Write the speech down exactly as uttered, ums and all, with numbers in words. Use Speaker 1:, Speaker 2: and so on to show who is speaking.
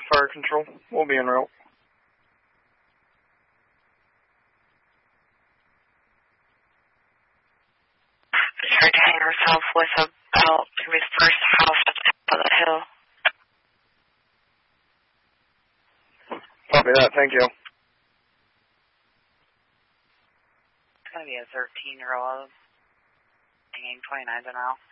Speaker 1: fire control. We'll be en route.
Speaker 2: You're getting yourself with about the first house at the top of the hill.
Speaker 1: Copy that, thank you.
Speaker 2: It's going to be a thirteen-year-old hanging twenty-nines an hour.